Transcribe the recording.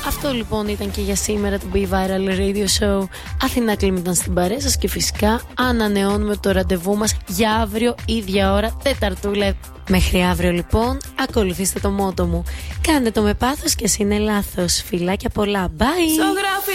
Αυτό λοιπόν ήταν και για σήμερα το Be Viral Radio Show. Αθηνά Κλίμ ήταν στην παρέα σας και φυσικά ανανεώνουμε το ραντεβού μας για αύριο, ίδια ώρα, Τεταρτούλα. Μέχρι αύριο λοιπόν, ακολουθήστε το μότο μου. Κάντε το με πάθος και ας είναι λάθος. Φιλάκια πολλά. Bye!